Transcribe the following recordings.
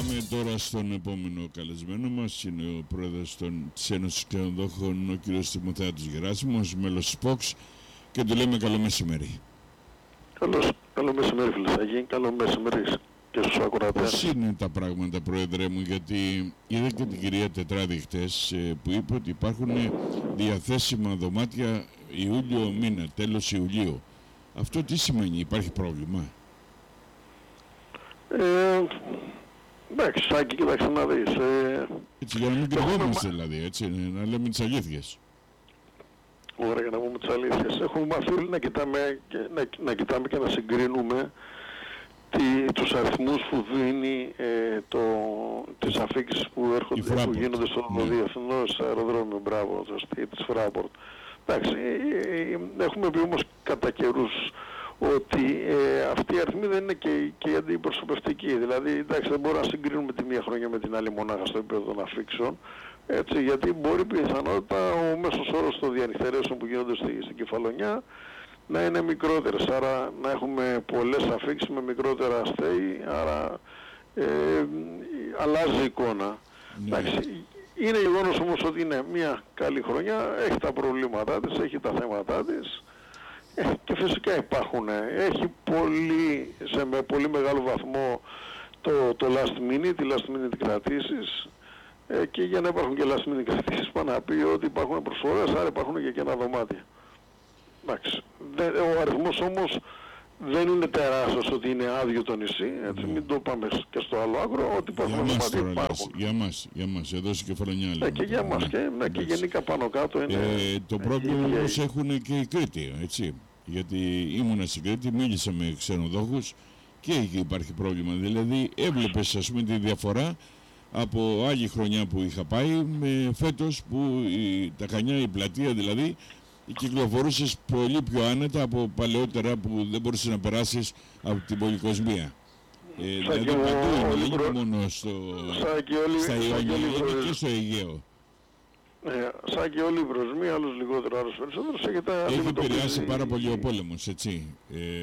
Πάμε τώρα στον επόμενο καλεσμένο μας. Είναι ο πρόεδρος της Ένωσης Ξενοδόχων, ο κ. Τιμοθέατος Γεράσιμος, μέλος της ΠΟΚΣ, και του λέμε καλό μεσημέρι. Καλό μεσημέρι, Φιλισάκη. Καλό μεσημέρι και στους ακροατές. Πώς είναι τα πράγματα, πρόεδρε μου, γιατί είδα και την κυρία Τετράδη χτες που είπε ότι υπάρχουν διαθέσιμα δωμάτια Ιούλιο μήνα, τέλος Ιουλίου. Αυτό τι σημαίνει, υπάρχει πρόβλημα? Εντάξει, Σάκη, κοίταξε να δεις. Έτσι, για να μην κρυβόμαστε δηλαδή, έτσι, να λέμε τις αλήθειες. Ωραία, για να πούμε τις αλήθειες. Έχουμε μάθει όλοι να κοιτάμε και να συγκρίνουμε τους αριθμούς που δίνει τις αφήξεις που έρχονται, που γίνονται στο διεθνώς αεροδρόμιο, μπράβο, της Fraport. Εντάξει, έχουμε πει όμως κατά καιρούς ότι αυτοί οι αριθμοί δεν είναι και αντιπροσωπευτικοί. Δηλαδή, εντάξει, δεν μπορούμε να συγκρίνουμε τη μία χρονιά με την άλλη μονάχα στο επίπεδο των αφήξεων, έτσι, γιατί μπορεί πιθανότητα ο μέσος όρος των διανυκτερεύσεων που γίνονται στην Κεφαλονιά να είναι μικρότερες, άρα να έχουμε πολλές αφήξεις με μικρότερα αστέη, άρα αλλάζει η εικόνα. Ναι. Εντάξει, είναι γεγονός όμως ότι είναι μια καλή χρονιά, έχει τα προβλήματά της, έχει τα θέματά της. Και φυσικά υπάρχουν. Έχει με πολύ μεγάλο βαθμό το last minute, οι last minute κρατήσεις, και για να υπάρχουν και last minute κρατήσεις πάνε να πει ότι υπάρχουν προσφορές, άρα υπάρχουν και κενά δωμάτια. Εντάξει. Ο αριθμός όμως δεν είναι τεράστιος ότι είναι άδειο το νησί, έτσι, μην το πάμε και στο άλλο άκρο, ότι υπάρχουν δωμάτια υπάρχουν. Για μας, εδώ στην Κεφαλονιά λέμε. Και για μας, και γενικά πάνω κάτω είναι... Το πρόβλημα όμως έχουν και οι Κρήτοι, έτσι. Γιατί ήμουνα στην Κρήτη, μίλησα με ξενοδόχους και εκεί υπάρχει πρόβλημα. Δηλαδή έβλεπες, ας πούμε, τη διαφορά από άλλη χρονιά που είχα πάει με φέτος που τα Χανιά, η πλατεία δηλαδή, κυκλοφορούσες πολύ πιο άνετα από παλαιότερα που δεν μπορούσες να περάσεις από την πολυκοσμία. Δηλαδή παντού είναι, δεν είναι μόνο στα Ιόνια, είναι και στο Αιγαίο. Σαν και όλοι οι προσμοί, άλλος λιγότερο, άλλος περισσότερος, έχει επηρεάσει πάρα πολύ ο πόλεμος, έτσι.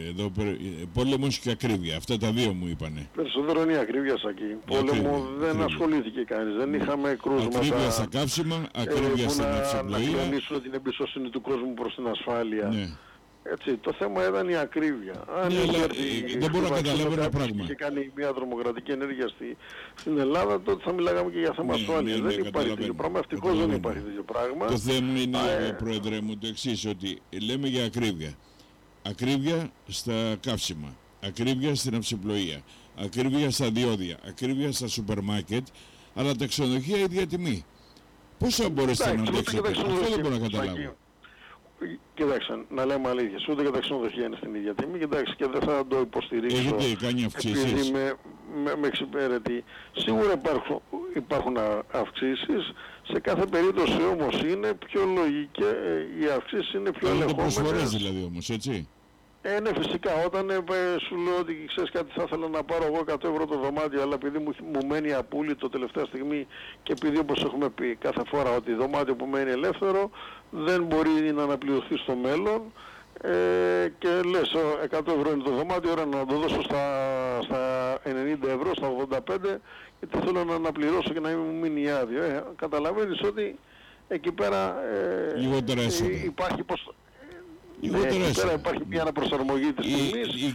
Πόλεμος και ακρίβεια, αυτά τα δύο μου είπανε. Περισσότερο είναι η ακρίβεια, Σάκη. Πόλεμο δεν ασχολήθηκε κανείς, δεν είχαμε κρούσματα. Ακρίβεια στα καύσιμα, ακρίβεια στην αυσιπλοεία. Να κλονίσουν την εμπιστοσύνη του κόσμου προς την ασφάλεια. Ναι. Έτσι, το θέμα ήταν η ακρίβεια. Δεν μπορώ να καταλάβω ένα πράγμα. Και κάνει μια τρομοκρατική ενέργεια στην Ελλάδα, τότε θα μιλάγαμε και για θέμα ασφάλειας. Δεν υπάρχει τέτοιο πράγμα. Ευτυχώς δεν υπάρχει τέτοιο πράγμα. Το θέμα είναι, πρόεδρε μου, το εξής, ότι λέμε για ακρίβεια. Ακρίβεια στα καύσιμα, ακρίβεια στην αυσιπλοεία, ακρίβεια στα διόδια, ακρίβεια στα σούπερ μάρκετ, αλλά τα ξενοδοχεία ίδια τιμή. Πώς θα μπορέσετε να αντέξετε? Αυτό δεν μπορώ να καταλάβω. Κοιτάξτε, να λέμε αλήθειες, ούτε και τα ξενοδοχεία είναι στην ίδια τιμή, κοιτάξτε, και δεν θα το υποστηρίξω. Έχετε κάνει αυξήσεις? Επειδή με εξυπηρετεί. Σίγουρα υπάρχουν αυξήσεις, σε κάθε περίπτωση όμως είναι πιο λογική, οι αυξήσεις είναι πιο ελεγχόμενες. Είναι προσφορές δηλαδή όμως, έτσι. Ναι, φυσικά, όταν σου λέω ότι ξέρεις κάτι, θα ήθελα να πάρω εγώ 100 ευρώ το δωμάτιο, αλλά επειδή μου μένει απούλητο τελευταία στιγμή και επειδή, όπως έχουμε πει κάθε φορά, ότι δωμάτιο που μένει ελεύθερο δεν μπορεί να αναπληρωθεί στο μέλλον, και λες 100 ευρώ είναι το δωμάτιο, ώρα να το δώσω στα 90 ευρώ, στα 85, γιατί θέλω να αναπληρώσω και να μου μείνει άδειο. Καταλαβαίνεις ότι εκεί πέρα υπάρχει πέρα υπάρχει μια αναπροσαρμογή της τιμής. Η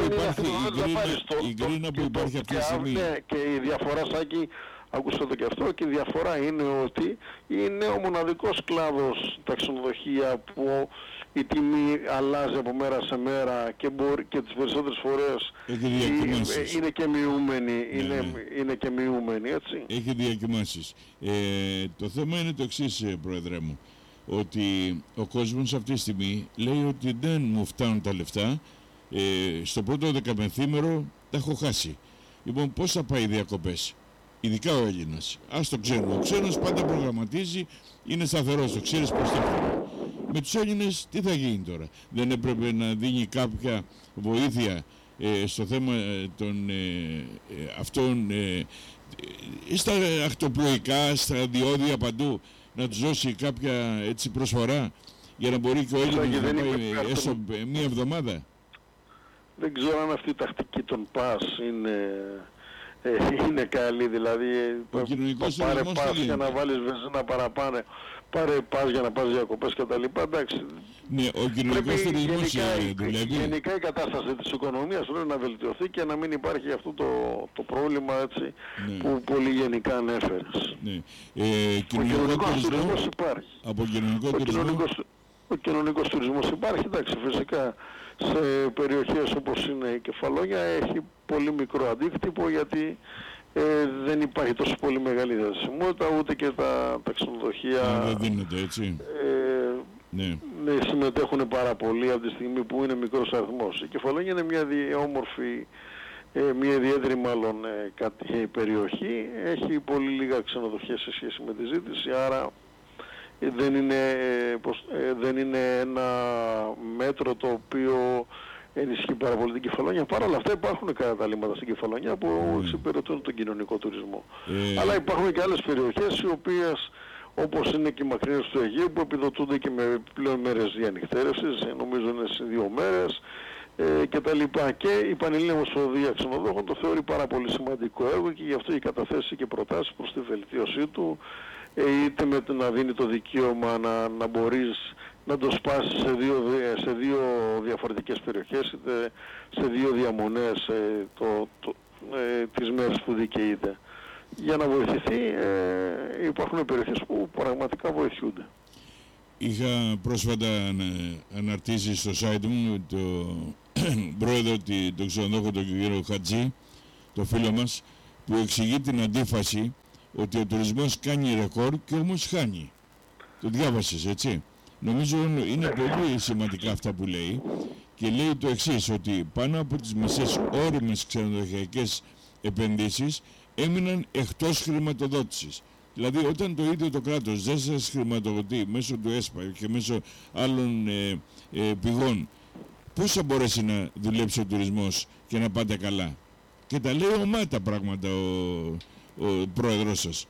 γκρίνα που υπάρχει αυτή τη στιγμή. Και η διαφορά, Σάκη, άκουσα το και αυτό, και η διαφορά είναι ότι είναι ο μοναδικός κλάδος τα ξενοδοχεία που η τιμή αλλάζει από μέρα σε μέρα και τις περισσότερες φορές είναι και μειούμενη, είναι και μειούμενη, έτσι. Έχει διακοιμάνσεις. Το θέμα είναι το εξής, πρόεδρε μου, ότι ο κόσμος αυτή τη στιγμή λέει ότι δεν μου φτάνουν τα λεφτά, στο πρώτο δεκαμεθήμερο τα έχω χάσει. Λοιπόν, πώς θα πάει οι διακοπές? Ειδικά ο Έλληνας. Ας το ξέρουμε. Ο ξένος πάντα προγραμματίζει, είναι σταθερός, το ξέρεις πώς θα πάει. Με τους Έλληνες τι θα γίνει τώρα? Δεν έπρεπε να δίνει κάποια βοήθεια στο θέμα των αυτών, στα ακτοπλοϊκά, στα διόδια παντού, να τους δώσει κάποια έτσι προσφορά για να μπορεί και ο Έλληνας να πάει έστω μία εβδομάδα? Δεν ξέρω αν αυτή η τακτική των ΠΑΣ είναι καλή, δηλαδή πάρε πας για να βάλεις βενζίνα παραπάνω, πάρε πας για να πας διακοπές κτλ. Εντάξει. Ναι, ο κοινωνικός τουρισμός δουλεύει. Γενικά η κατάσταση της οικονομίας πρέπει να βελτιωθεί και να μην υπάρχει αυτό το πρόβλημα, έτσι, ναι, που πολύ γενικά ανέφερες. Ναι. Ο κοινωνικός τουρισμός υπάρχει. Από κοινωνικό τουρισμό. Ο κοινωνικός τουρισμός υπάρχει, εντάξει, φυσικά σε περιοχές όπως είναι η Κεφαλόνια έχει πολύ μικρό αντίκτυπο, γιατί δεν υπάρχει τόσο πολύ μεγάλη διασημότητα, ούτε και τα ξενοδοχεία δεν δίνεται, έτσι. Ναι. Συμμετέχουν πάρα πολύ από τη στιγμή που είναι μικρός αριθμός. Η Κεφαλόνια είναι μια όμορφη, μια ιδιαίτερη μάλλον περιοχή, έχει πολύ λίγα ξενοδοχεία σε σχέση με τη ζήτηση, άρα δεν είναι ένα μέτρο το οποίο ενισχύει πάρα πολύ την Κεφαλόνια. Παρ' όλα αυτά υπάρχουν καταλήμματα στην Κεφαλόνια που εξυπηρετούν τον κοινωνικό τουρισμό. Αλλά υπάρχουν και άλλες περιοχές οι οποίες, όπως είναι και οι μακρινές του Αιγαίου, που επιδοτούνται και με επιπλέον μέρες διανυκτέρευσης, νομίζω είναι σε 2 μέρες και τα λοιπά. Και η Πανελλήνια Ομοσπονδία Ξενοδόχων το θεωρεί πάρα πολύ σημαντικό έργο και γι' αυτό έχει καταθέσει και προτάσεις προς τη βελτίωσή του, είτε με το να δίνει το δικαίωμα να μπορείς να το σπάσεις σε δύο διαφορετικές περιοχές, είτε σε 2 διαμονές τις μέρες που δικαιείται. Για να βοηθηθεί, υπάρχουν περιοχές που πραγματικά βοηθούνται. Είχα πρόσφατα αναρτήσει στο site μου το πρόεδρο, τον ξενοδόχο, τον κύριο Χατζή, το φίλο μας, που εξηγεί την αντίφαση ότι ο τουρισμός κάνει ρεκόρ και όμως χάνει. Το διάβασες, έτσι? Νομίζω είναι πολύ σημαντικά αυτά που λέει, και λέει το εξής, ότι πάνω από τις μισές όριμες ξενοδοχειακές επενδύσεις έμειναν εκτός χρηματοδότησης. Δηλαδή όταν το ίδιο το κράτος δεν σας χρηματοδοτεί μέσω του ΕΣΠΑ και μέσω άλλων πηγών, πώς θα μπορέσει να δουλέψει ο τουρισμός και να πάτε καλά? Και τα λέει ομά τα πράγματα ο πρόεδρος σας.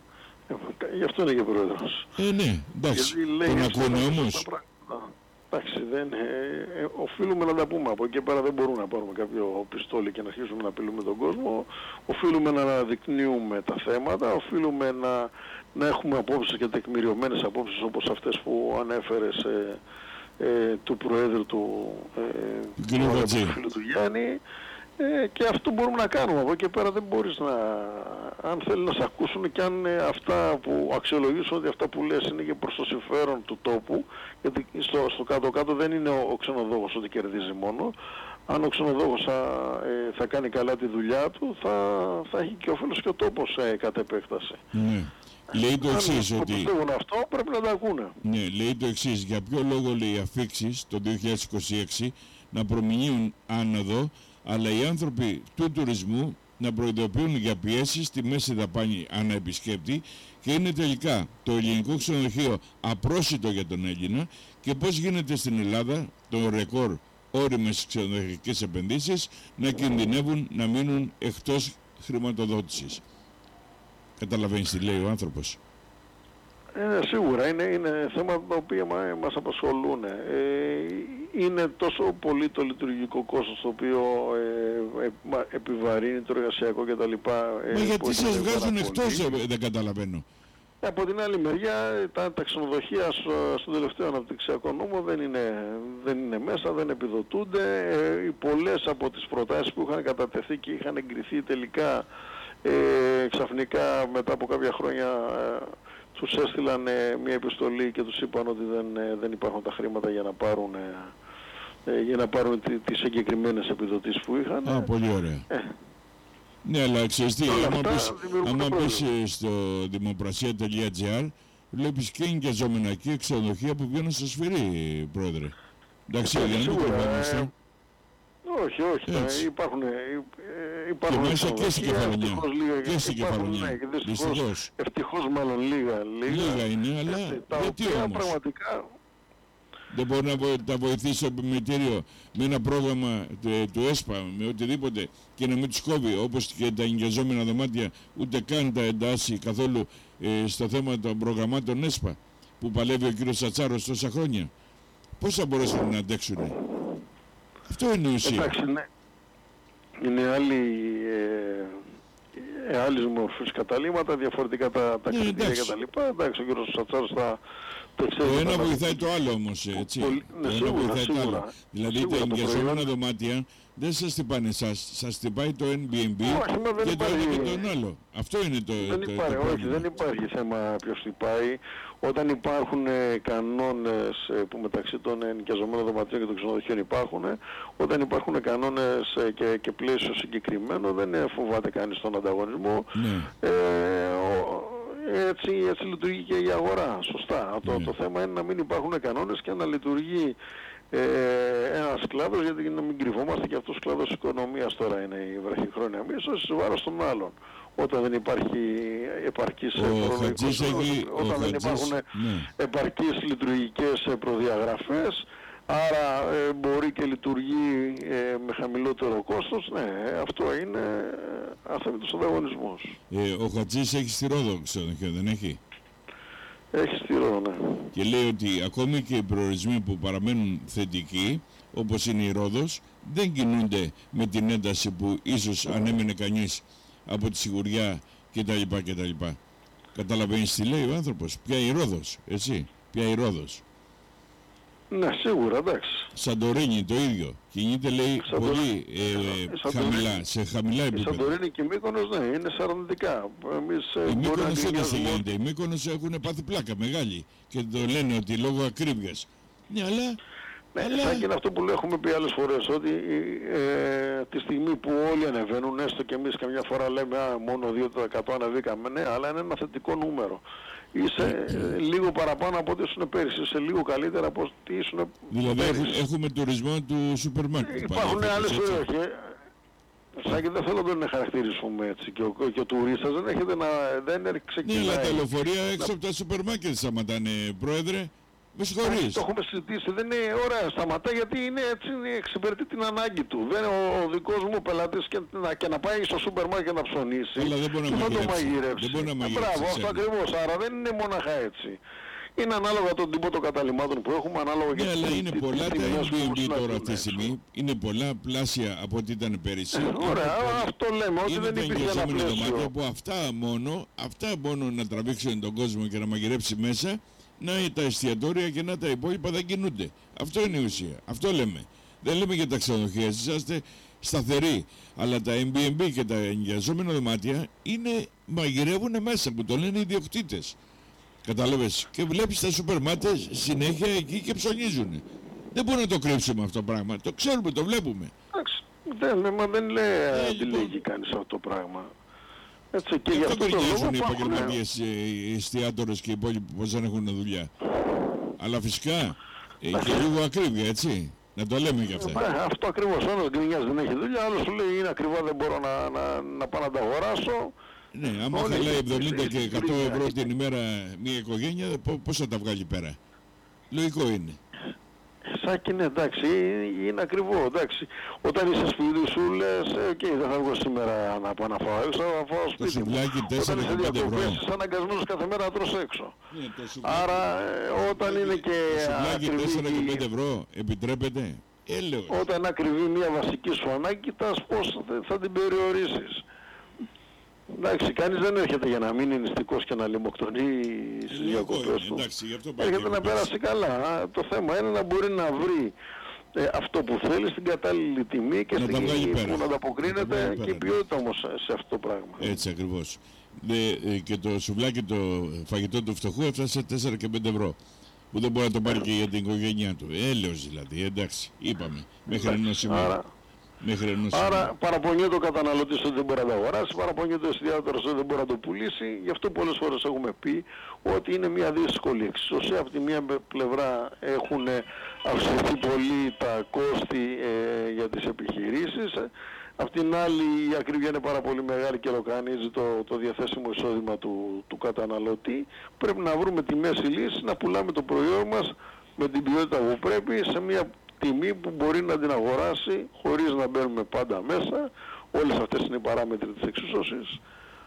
Γι' αυτό είναι και πρόεδρος. Ναι, εντάξει. Τον ακούνε όμως. Εντάξει, οφείλουμε να τα πούμε. Από εκεί και πέρα δεν μπορούμε να πάρουμε κάποιο πιστόλι και να αρχίσουμε να απειλούμε τον κόσμο. Οφείλουμε να αναδεικνύουμε τα θέματα, οφείλουμε να έχουμε απόψεις και τεκμηριωμένες απόψεις όπως αυτές που ανέφερες του Προέδρου του φίλου του Γιάννη. Και αυτό μπορούμε να κάνουμε. Από εκεί και πέρα δεν μπορείς αν θέλουν να σε ακούσουν και αν αυτά που αξιολογήσουν ότι αυτά που λες είναι και προς το συμφέρον του τόπου, γιατί στο κάτω-κάτω δεν είναι ο ξενοδόχος ότι κερδίζει μόνο. Αν ο ξενοδόχος θα κάνει καλά τη δουλειά του, θα έχει και όφελος και ο τόπος κατ' επέκταση. Ναι. Λέει το εξής, ότι αυτό πρέπει να τα ακούνε. Ναι, λέει το εξής, για ποιο λόγο, λέει, οι αφίξεις το 2026 να προμηνύουν άνοδο, αλλά οι άνθρωποι του τουρισμού να προειδοποιούν για πιέσεις στη μέση δαπάνη ανά επισκέπτη, και είναι τελικά το ελληνικό ξενοδοχείο απρόσιτο για τον Έλληνα, και πώς γίνεται στην Ελλάδα το ρεκόρ όριμες ξενοδοχειακές επενδύσεις να κινδυνεύουν να μείνουν εκτός χρηματοδότησης. Καταλαβαίνεις τι λέει ο άνθρωπος? Σίγουρα είναι θέματα τα οποία μας απασχολούν. Είναι τόσο πολύ το λειτουργικό κόστος το οποίο επιβαρύνει το εργασιακό κτλ. Μα γιατί σας βγάζουν εκτός, δεν καταλαβαίνω. Από την άλλη μεριά τα ξενοδοχεία στον τελευταίο αναπτυξιακό νόμο δεν είναι μέσα, δεν επιδοτούνται. Πολλές από τις προτάσεις που είχαν κατατεθεί και είχαν εγκριθεί τελικά ξαφνικά μετά από κάποια χρόνια τους έστειλαν μια επιστολή και τους είπαν ότι δεν υπάρχουν τα χρήματα για να πάρουν τις συγκεκριμένες επιδοτήσεις που είχαν. Πολύ ωραία. Ναι, αλλά ξέρεις τι, άμα πεις στο δημοπρασία.gr βλέπεις και ενοικιαζόμενα εκεί ξενοδοχεία που βγαίνουν στο σφυρί, πρόεδρε. Εντάξει, για να μην προβάλλεστε. Όχι, υπάρχουν και μέσα και στην Κεφαλονιά. Και στην Κεφαλονιά. Δυστυχώς. Ευτυχώς μάλλον λίγα. Λίγα είναι, αλλά γιατί όμως? Πραγματικά δεν μπορεί να τα βοηθήσει το επιμελητήριο με ένα πρόγραμμα του ΕΣΠΑ, με οτιδήποτε, και να μην τους κόβει, όπως και τα ενοικιαζόμενα δωμάτια, ούτε καν τα εντάσσει καθόλου στο θέμα των προγραμμάτων ΕΣΠΑ που παλεύει ο κύριος Σατσάρος τόσα χρόνια? Πώς θα μπορέσουν να αντέξουν? Αυτό είναι η ουσία. Εντάξει, ναι. Είναι άλλης μορφής καταλήμματα, διαφορετικά τα κριτήρια κτλ. Εντάξει, ο κύριος Σατσάρος θα το ξέρει. Το ένα βοηθάει το άλλο όμως, έτσι. Ναι, το ένα βοηθάει το άλλο. Δηλαδή τα ενοικιαζόμενα δωμάτια δεν σας χτυπάνε εσάς, σας χτυπάει το Airbnb και το ένα και τον άλλο. Αυτό είναι το όχι, δεν υπάρχει θέμα ποιος χτυπάει. Όταν υπάρχουν κανόνες που μεταξύ των ενοικιαζομένων δωματίων και των ξενοδοχείων υπάρχουν, όταν υπάρχουν κανόνες και πλαίσιο συγκεκριμένο, δεν φοβάται κανείς τον ανταγωνισμό. Ναι. Έτσι λειτουργεί και η αγορά, σωστά. Ναι. Το θέμα είναι να μην υπάρχουν κανόνες και να λειτουργεί ένας κλάδος, γιατί να μην κρυβόμαστε, και αυτός ο κλάδος οικονομίας τώρα είναι η βραχυχρόνια μίσθωση εις βάρος των άλλων. Όταν δεν υπάρχει επαρκής όταν δεν υπάρχουν επαρκείς λειτουργικές προδιαγραφές, άρα μπορεί και λειτουργεί με χαμηλότερο κόστος, ναι, αυτό είναι αθέμητος ανταγωνισμός. Ο Χατζής έχει στη Ρόδο, ξενοδοχείο, δεν έχει? Έχει στη Ρόδο, ναι. Και λέει ότι ακόμη και οι προορισμοί που παραμένουν θετικοί, όπως είναι η Ρόδος, δεν κινούνται με την ένταση που ίσως ανέμενε κανείς από τη σιγουριά κτλ. Καταλαβαίνεις τι λέει ο άνθρωπος? Ποια η Ρόδος, έτσι? Ποια η Ρόδος? Ναι, σίγουρα, εντάξει. Σαντορίνη το ίδιο. Κινείται, λέει, πολύ χαμηλά, σε χαμηλά επίπεδα. Η Σαντορίνη και η Μύκονος, ναι, είναι σε αρνητικά. Οι Μύκονος έτσι γίνεται. Οι Μύκονος έχουν πάθει πλάκα μεγάλη και το λένε ότι λόγω ακρίβειας. Ναι, αλλά... Σαν και είναι αυτό που έχουμε πει άλλες φορές, ότι τη στιγμή που όλοι ανεβαίνουν, έστω και εμείς καμιά φορά λέμε μόνο 2% ανεβήκαμε, ναι, αλλά είναι ένα θετικό νούμερο. Είσαι λίγο παραπάνω από ό,τι ήσουν πέρυσι, είσαι λίγο καλύτερα από ό,τι ήσουν δηλαδή έχουμε τουρισμό του σούπερ μάρκετ. Υπάρχουν άλλες περιοχές, σαν και δεν θέλω να τον χαρακτηρίσουμε έτσι, και ο τουρίστας δεν ξεκινάει. Ναι, αλλά τα λεωφορεία έξω από τα σούπερ μάρκετ σταματάνε, πρόεδρε. Με συγχωρείς. Το έχουμε συζητήσει, δεν είναι ωραία, σταματά, γιατί είναι έτσι, εξυπηρετεί την ανάγκη του. Δεν ο δικός μου πελάτης και να πάει στο σούπερ μάρκετ να ψωνίσει, αλλά δεν μπορεί να μαγειρέψει. Δεν μπορεί να μαγειρέψει. Μπράβο, αυτό ακριβώς. Άρα δεν είναι μόναχα έτσι. Είναι ανάλογα τον τύπο των καταλυμάτων που έχουμε, ανάλογα και αλλά είναι πολλά τα Airbnb τώρα αυτή τη στιγμή. Είναι πολλά πλάσια από ό,τι ήταν πέρυσι. Ωραία, αυτό λέμε, ότι δεν υπήρχε ένα πλαίσιο. Που αυτά μόνο να τραβήξουν τον κόσμο και να μαγειρέψει μέσα, να τα εστιατόρια και να τα υπόλοιπα δεν κινούνται. Αυτό είναι η ουσία. Αυτό λέμε. Δεν λέμε για τα ξενοδοχεία. Εσείς είσαστε σταθεροί. Αλλά τα Airbnb και τα ενοικιαζόμενα δωμάτια μαγειρεύουν μέσα, που το λένε οι ιδιοκτήτες. Κατάλαβες? Και βλέπεις τα σούπερ μάρκετ συνέχεια εκεί και ψωνίζουν. Δεν μπορούμε να το κρύψουμε αυτό το πράγμα. Το ξέρουμε, το βλέπουμε. Εντάξει, δεν λέει αντιλέγει κανείς αυτό το πράγμα. Έτσι, και γι' αυτό ταιριάζουν οι επαγγελματίες, οι εστιατόρες και οι υπόλοιποι πως δεν έχουν δουλειά. Αλλά φυσικά και λίγο ακρίβεια, έτσι. Να το λέμε γι' αυτά. Αυτό ακριβώς. Ένας γκρινιάς δεν έχει δουλειά, άλλος σου λέει είναι ακριβά, δεν μπορώ να πάω να τα αγοράσω. Ναι, άμα χαλάει 70 και 100 ευρώ την ημέρα μια οικογένεια, πώς θα τα βγάλει πέρα? Λογικό είναι. Σαν και είναι, εντάξει, είναι ακριβό, εντάξει. Όταν είσαι σπίτι σου λες, δεν θα βγω σήμερα να πάω να φάω έξω, θα φάω σπίτι. Το σουβλάκι 4-5 ευρώ. Όταν είσαι διακοπές, είσαι αναγκασμένος κάθε μέρα να τρως έξω. Άρα, όταν είναι και ακριβή... Το σουβλάκι 4-5 ευρώ επιτρέπεται. Όταν είναι ακριβή μια βασική σου ανάγκη, κοιτάς πώς θα την περιορίσεις. Εντάξει, κανείς δεν έρχεται για να μείνει νηστικός και να λιμοκτονεί στις διακοπές του. Έρχεται να περάσει καλά. Το θέμα είναι να μπορεί να βρει αυτό που θέλει στην κατάλληλη τιμή και στην που να ανταποκρίνεται και η ποιότητα όμως σε αυτό το πράγμα. Έτσι ακριβώς. Και το σουβλάκι, το φαγητό του φτωχού έφτασε 4 και 5 ευρώ. Που δεν μπορεί να το πάρει και για την οικογένειά του. Έλεος δηλαδή, εντάξει, είπαμε. Μέχρι ενός σημείο. Άρα παραπονιέται ο καταναλωτής ότι δεν μπορεί να το αγοράσει, παραπονιέται ο εστιατόρος ότι δεν μπορεί να το πουλήσει. Γι' αυτό πολλές φορές έχουμε πει ότι είναι μια δύσκολη εξισωσία. Από τη μία πλευρά έχουν αυξηθεί πολύ τα κόστη για τις επιχειρήσεις. Απ' την άλλη η ακρίβεια είναι πάρα πολύ μεγάλη και λοκανίζει το διαθέσιμο εισόδημα του καταναλωτή. Πρέπει να βρούμε τη μέση λύση, να πουλάμε το προϊόν μας με την ποιότητα που πρέπει, σε μια τιμή που μπορεί να την αγοράσει χωρίς να μπαίνουμε πάντα μέσα. Όλες αυτές είναι οι παράμετροι της εξίσωσης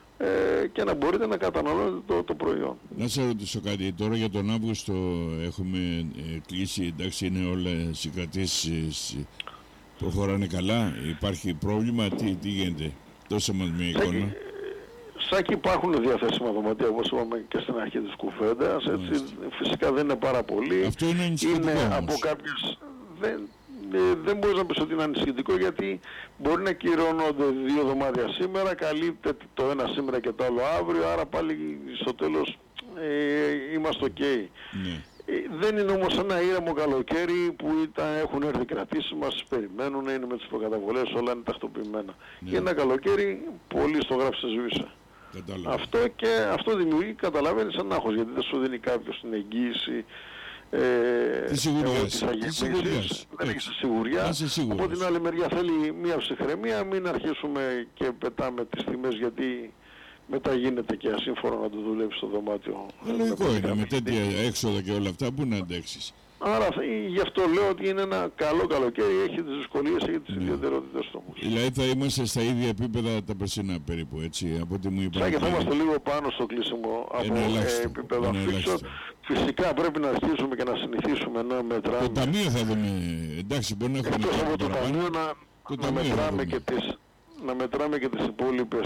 και να μπορείτε να καταναλώνετε το προϊόν. Να σε ρωτήσω κάτι, τώρα για τον Αύγουστο έχουμε κλείσει, εντάξει, είναι όλες οι κρατήσεις, προχωράνε καλά, υπάρχει πρόβλημα, τι γίνεται? Δώσε μας μια εικόνα. Σάκη, υπάρχουν διαθέσιμα δωμάτια, όπως είπαμε και στην αρχή της κουβέντας, έτσι, φυσικά δεν είναι πάρα πολύ. Αυτό είναι ανησυχητικό είναι όμως. Από κάποιες... Δεν μπορείς να πεις ότι είναι ανησυχητικό, γιατί μπορεί να κυρώνονται 2 δωμάτια σήμερα, καλύπτεται το ένα σήμερα και το άλλο αύριο, άρα πάλι στο τέλος είμαστε ok. Ναι. Δεν είναι όμως ένα ήρεμο καλοκαίρι που έχουν έρθει κρατήσεις, μας περιμένουν, είναι με τις προκαταβολές, όλα είναι τακτοποιημένα. Ναι. Και ένα καλοκαίρι πολύ στο γράψε σβήσα. Αυτό δημιουργεί, καταλαβαίνεις, ένα άγχος, γιατί δεν σου δίνει κάποιος την εγγύηση της σιγουριάς. Δεν έχεις σιγουριά. Από την άλλη μεριά θέλει μια ψυχραιμία, μην αρχίσουμε και πετάμε τις τιμές, γιατί μετά γίνεται και ασύμφορο να το δουλεύει στο δωμάτιο. Λογικό είναι, με τέτοια έξοδα και όλα αυτά, πού να αντέξεις. Άρα γι' αυτό λέω ότι είναι ένα καλό καλοκαίρι, έχει τις δυσκολίες, έχει τις ιδιαιτερότητες του όμως. Δηλαδή θα είμαστε στα ίδια επίπεδα τα περσινά περίπου, έτσι, από ό,τι μου είπατε. Σαν και θα είμαστε λίγο πάνω στο κλείσιμο από επίπεδο αφήξεων. Φυσικά πρέπει να αρχίσουμε και να συνηθίσουμε να μετράμε. Το ταμείο θα δούμε, εντάξει, μπορεί να έχουμε... Εκτός από το ταμείο να μετράμε και τις υπόλοιπες,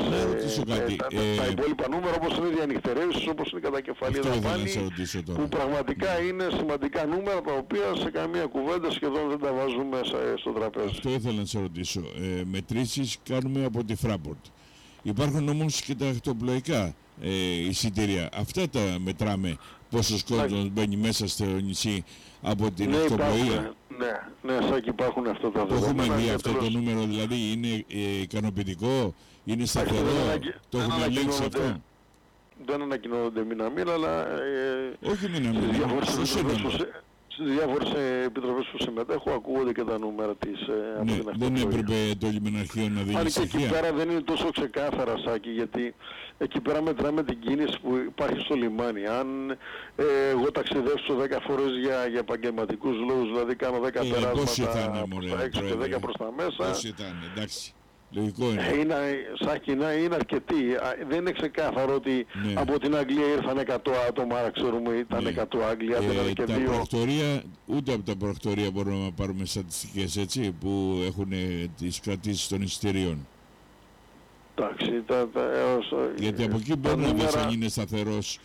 τα υπόλοιπα νούμερα, όπως είναι οι διανυκτερεύσεις, όπως είναι η κατακεφαλή δαπάνη, που πραγματικά είναι σημαντικά νούμερα, τα οποία σε καμία κουβέντα σχεδόν δεν τα βάζουμε στο τραπέζι. Αυτό ήθελα να σε ρωτήσω. Μετρήσεις κάνουμε από τη Fraport. Υπάρχουν όμως και τα ακτοπλοϊκά εισιτήρια. Αυτά τα μετράμε, πόσος κόσμος μπαίνει μέσα στο νησί από την ακτοπλοεία. Ναι, Σάκη, υπάρχουν αυτά τα δεδομένα. Το έχουμε δει αυτό το νούμερο, δηλαδή είναι ικανοποιητικό, είναι σταθερό, το έχουμε ελέγξει αυτό. Δεν ανακοινώνονται μήνα-μήνα, αλλά όχι μήνα-μήνα, στις διάφορες επιτροπές που συμμετέχω ακούγονται και τα νούμερα της από την ακτοπλοεία. Δεν έπρεπε το λιμεναρχείο να δίνει στοιχεία. Αν και εκεί πέρα δεν είναι τόσο ξεκάθαρα, Σάκη, γιατί εκεί πέρα μετράμε την κίνηση που υπάρχει στο λιμάνι. Αν εγώ ταξιδεύσω 10 φορές για επαγγελματικούς λόγους, δηλαδή κάνω 10 περάσματα προς τα έξω και 10 προς τα μέσα. Πόσοι ήταν, εντάξει. Λογικό είναι. Σάκη, είναι αρκετοί. Δεν είναι ξεκάθαρο ότι από την Αγγλία ήρθαν 100 άτομα, άρα ξέρουμε ήταν 100 Άγγλια, ήταν και 2. Τα προκτορία, ούτε από τα προκτορία μπορούμε να πάρουμε στατιστικές, έτσι, που έχουν τις κρατήσεις των εισιτηρίων. Εντάξει, γιατί από εκεί μπορεί να δεις αν είναι σταθερός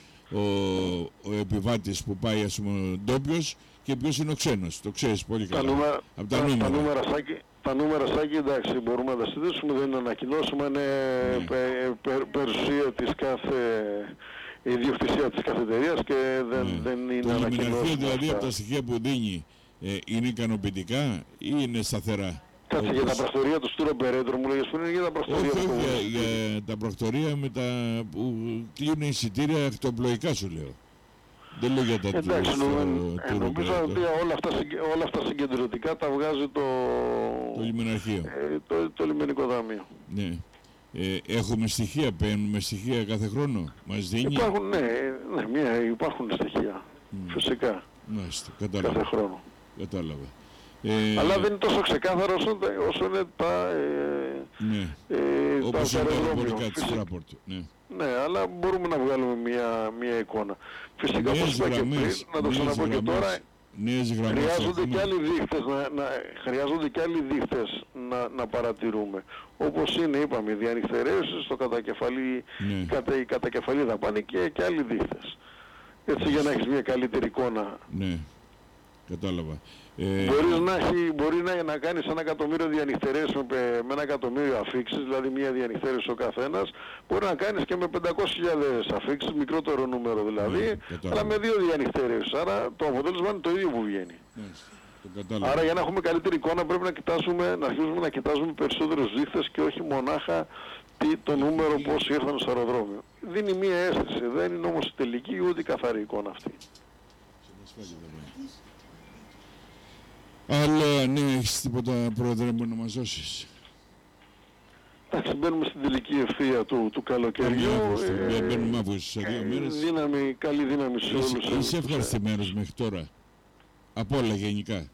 ο επιβάτης που πάει, ας πούμε, ντόπιος, και ποιος είναι ο ξένος. Το ξέρεις πολύ καλά. Από τα νούμερα, Σάκη, εντάξει, μπορούμε να τα συζητήσουμε, δεν είναι ανακοινώσουμε, είναι περιουσία της κάθε ιδιοκτησία της κάθε εταιρείας και δεν είναι ανακοινώσουμε. Το λιμεναρχείο, δηλαδή, από τα στοιχεία που δίνει, είναι ικανοποιητικά ή είναι σταθερά? Κάτσε, για τα πρακτορία του Tour Operator μου λέγες πριν, για τα πρακτορία όχι, για τα πρακτορία με τα που κλείνουν εισιτήρια ακτοπλοϊκά, σου λέω. Δεν λέω για τα εντάξει, νομίζω ότι όλα αυτά συγκεντρωτικά τα βγάζει το λιμεναρχείο. Το λιμενικό δαμείο. Ναι. Έχουμε στοιχεία, παίρνουμε στοιχεία κάθε χρόνο, μας δίνει. Υπάρχουν στοιχεία, φυσικά, κατάλαβα. κάθε χρόνο. Κατάλαβα. Αλλά δεν είναι τόσο ξεκάθαρο όσο είναι όπως είναι τα αεροπορικά της Fraport. Ναι, αλλά μπορούμε να βγάλουμε μια εικόνα. Φυσικά, όπως είπα και πριν, να το ξαναπώ και τώρα, χρειάζονται και άλλοι δείχτες να παρατηρούμε. Όπως είναι, είπαμε, οι διανυκτερεύσεις, η κατακεφαλή δαπάνη και άλλοι δείχτες. Έτσι, για να έχεις μια καλύτερη εικόνα. Ναι, κατάλαβα. Μπορεί να κάνεις 1 εκατομμύριο διανυκτερεύσεις με 1 εκατομμύριο αφήξεις, δηλαδή μια διανυκτερεύση ο καθένας. Μπορεί να κάνεις και με 500.000 αφήξεις, μικρότερο νούμερο δηλαδή, αλλά με 2 διανυκτερεύσεις. Άρα το αποτέλεσμα είναι το ίδιο που βγαίνει. Άρα για να έχουμε καλύτερη εικόνα πρέπει να αρχίσουμε να κοιτάζουμε περισσότερους δείχτες και όχι μονάχα το νούμερο πώς ήρθαν στο αεροδρόμιο. Δίνει μια αίσθηση, δεν είναι όμως η τελική ούτε η καθαρή εικόνα αυτή. Αλλά ναι, έχεις τίποτα, πρόεδρε, μου να μας δώσεις? Εντάξει, μπαίνουμε στην τελική ευθεία του καλοκαιριού. Μπαίνουμε Αύγουστο σε 2 μέρες. Καλή δύναμη σε όλους. Είσαι ευχαριστημένος μέχρι τώρα, από όλα γενικά?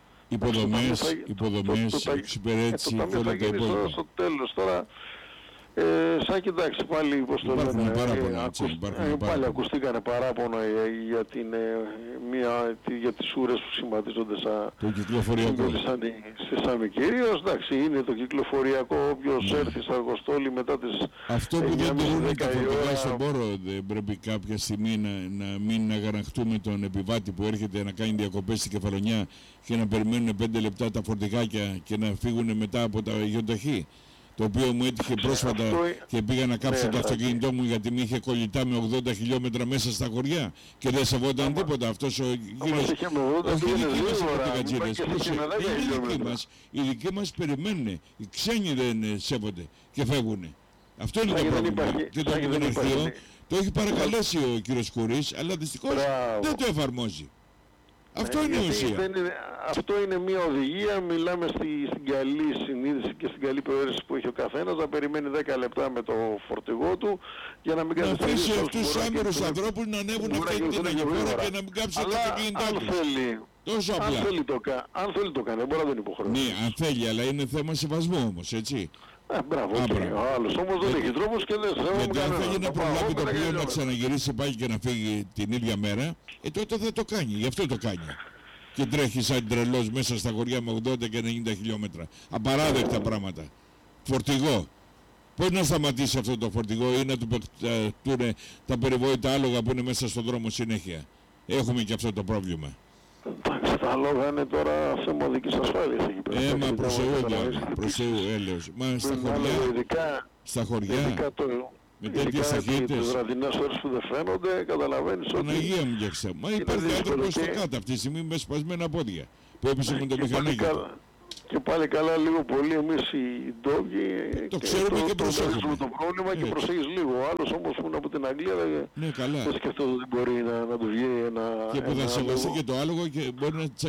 Υποδομές, εξυπηρέτηση και όλα τα υπόλοιπα. Στο τέλος τώρα, Σάκη, εντάξει, πάλι πώς το λένε, πάλι ακουστήκανε παράπονα για, για τις ουρές που σχηματίζονται στη Σάμι κυρίως. Εντάξει, είναι το κυκλοφοριακό, όποιος έρθει στα Αργοστόλη μετά τις 9.30-10 αυτό που δεν μπορούν τα φορτηγά στον πόρο, δεν πρέπει κάποια στιγμή να μην αγαναχτούμε τον επιβάτη που έρχεται να κάνει διακοπές στην Κεφαλονιά και να περιμένουν 5 λεπτά τα φορτηγάκια και να φύγουν μετά από τα γιοταχή. Το οποίο μου έτυχε πρόσφατα και πήγα να κάψω το αυτοκίνητό μου γιατί με είχε κολλητά με 80 χιλιόμετρα μέσα στα χωριά και δεν σεβόταν τίποτα. Αυτός ο κύριος, όχι οι δικοί μας φορτηγατζίδες, οι δικοί μας περιμένουν, οι ξένοι δεν σέβονται και φεύγουν. Αυτό είναι το πρόβλημα. Και το Υπουργείο το έχει παρακαλέσει ο κύριος Κουρής, αλλά δυστυχώς δεν το εφαρμόζει. Αυτό είναι η ουσία. Αυτό είναι μια οδηγία, μιλάμε στην καλή συνείδηση και στην καλή προαίρεση που έχει ο καθένας, να περιμένει 10 λεπτά με το φορτηγό του για να μην κάνει να αφήσει αυτούς τους άμερους ανθρώπους να ανέβουν αυτή την αγιοφόρα και να μην κάψουν τα αυτοκίνητά τους. Τόσο απλά. Αν θέλει το κάνει, μπορεί να τον υποχρεώσει. Ναι, αν θέλει, αλλά είναι θέμα σεβασμού όμως, έτσι. Μπράβο, ο άλλος όμως δεν έχει τρόπους και δεν σέβομαι. Γιατί αν θέλει να προλάβει το πλοίο να ξαναγυρίσει πάλι και να φύγει την ίδια μέρα, τότε θα το κάνει, γι' αυτό το κάνει. Και τρέχει σαν τρελός μέσα στα χωριά με 80 και 90 χιλιόμετρα. Απαράδεκτα πράγματα. Φορτηγό. Πώς να σταματήσει αυτό το φορτηγό ή να του παιχτούν τα περιβόητα άλογα που είναι μέσα στον δρόμο συνέχεια. Έχουμε και αυτό το πρόβλημα. Εντάξει, τα άλογα είναι τώρα θέμα οδικής ασφάλειας εκεί πέρα. Μα προς Θεού, έλεος. Μα στα χωριά, με τέτοιες ταχύτητες. Τις βραδινές ώρες που δεν φαίνονται, καταλαβαίνεις ότι... Παναγία μου και μα υπάρχει άνθρωπος στο κάτω αυτή τη στιγμή με σπασμένα πόδια που έπεσε με το μηχανάκι. Και πάλι καλά λίγο πολύ εμείς οι ντόπιοι το ξέρουμε και προσέχουμε το πρόβλημα και προσέχεις λίγο. Ο άλλος όμως που είναι από την Αγγλία δεν σκεφτόταν ότι μπορεί να του βγει ένα... Και που θα σεβαστεί και το άλογο και μπορεί να